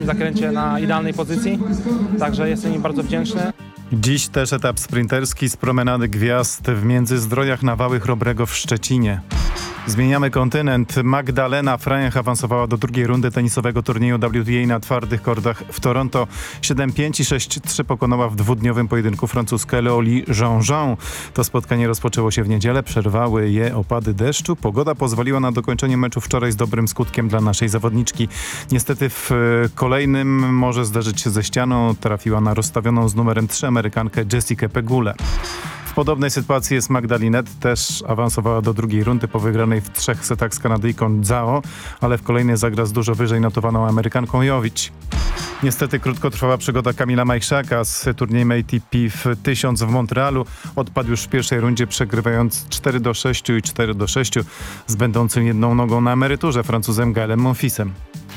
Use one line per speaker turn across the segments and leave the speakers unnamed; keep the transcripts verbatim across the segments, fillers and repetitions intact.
w zakręcie na idealnej pozycji, także jestem im bardzo wdzięczny.
Dziś też etap sprinterski z Promenady Gwiazd w Międzyzdrojach na Wały Chrobrego w Szczecinie. Zmieniamy kontynent. Magdalena Fręch awansowała do drugiej rundy tenisowego turnieju W T A na twardych kordach w Toronto. siedem pięć i sześć trzy pokonała w dwudniowym pojedynku Francuzkę Leolie Jean-Jean. To spotkanie rozpoczęło się w niedzielę, przerwały je opady deszczu. Pogoda pozwoliła na dokończenie meczu wczoraj z dobrym skutkiem dla naszej zawodniczki. Niestety w kolejnym może zdarzyć się ze ścianą. Trafiła na rozstawioną z numerem trzy Amerykankę Jessikę Pegulę. W podobnej sytuacji jest Magdalinet, też awansowała do drugiej rundy po wygranej w trzech setach z Kanadyjką Zhao, ale w kolejnej zagra z dużo wyżej notowaną Amerykanką Jovic. Niestety krótkotrwała przygoda Kamila Majchrzaka z turniejem A T P w tysiąc w Montrealu. Odpadł już w pierwszej rundzie, przegrywając cztery do sześciu i cztery do sześciu z będącym jedną nogą na emeryturze Francuzem Gaelem Monfilsem.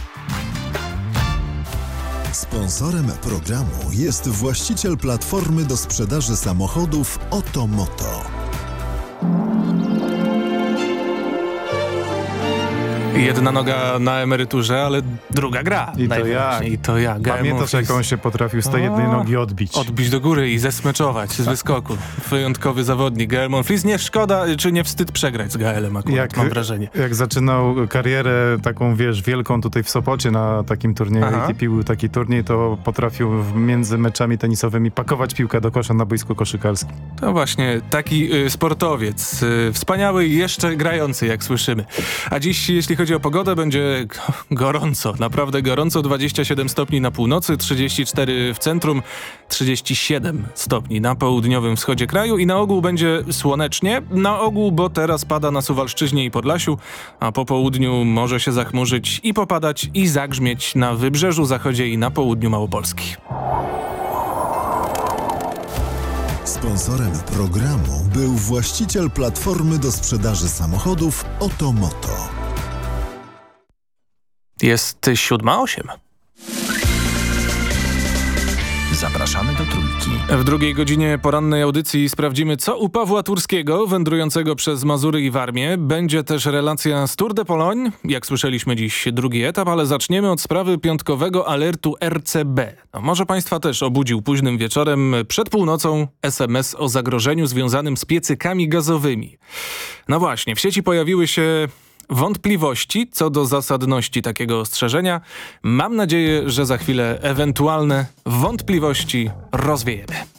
Sponsorem programu jest właściciel platformy do sprzedaży samochodów Otomoto.
Jedna noga na emeryturze, ale druga gra.
I to ja.
I to ja.
Pamiętasz, jak on się potrafił z tej jednej nogi odbić?
Odbić do góry i zesmeczować z wyskoku. Wyjątkowy zawodnik Gael Monfils. Nie szkoda, czy nie wstyd przegrać z Gaelem akurat, jak, mam wrażenie.
Jak zaczynał karierę taką, wiesz, wielką tutaj w Sopocie na takim turnieju A T P, był taki turniej, to potrafił między meczami tenisowymi pakować piłkę do kosza na boisku koszykarskim.
To właśnie taki y, sportowiec. Y, wspaniały i jeszcze grający, jak słyszymy. A dziś, jeśli chodzi o pogodę, będzie gorąco, naprawdę gorąco. dwadzieścia siedem stopni na północy, trzydzieści cztery w centrum, trzydzieści siedem stopni na południowym wschodzie kraju i na ogół będzie słonecznie. Na ogół, bo teraz pada na Suwalszczyźnie i Podlasiu, a po południu może się zachmurzyć i popadać i zagrzmieć na wybrzeżu zachodzie i na południu Małopolski.
Sponsorem programu był właściciel platformy do sprzedaży samochodów Otomoto.
Jest siódma osiem.
Zapraszamy do Trójki.
W drugiej godzinie porannej audycji sprawdzimy, co u Pawła Turskiego, wędrującego przez Mazury i Warmię. Będzie też relacja z Tour de Pologne. Jak słyszeliśmy, dziś drugi etap, ale zaczniemy od sprawy piątkowego alertu R C B. No, może Państwa też obudził późnym wieczorem przed północą S M S o zagrożeniu związanym z piecykami gazowymi. No właśnie, w sieci pojawiły się wątpliwości co do zasadności takiego ostrzeżenia. Mam nadzieję, że za chwilę ewentualne wątpliwości rozwiejemy.